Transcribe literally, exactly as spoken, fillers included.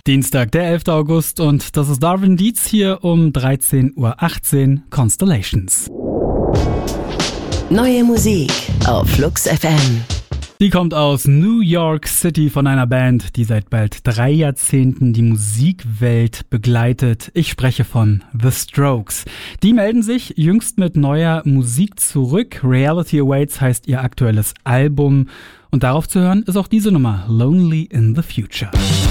Dienstag, der elfter August und das ist Darwin Dietz hier um dreizehn Uhr achtzehn, Constellations. Neue Musik auf Flux F M. Die kommt aus New York City von einer Band, die seit bald drei Jahrzehnten die Musikwelt begleitet. Ich spreche von The Strokes. Die melden sich jüngst mit neuer Musik zurück. Reality Awaits heißt ihr aktuelles Album. Und darauf zu hören ist auch diese Nummer, Lonely in the Future.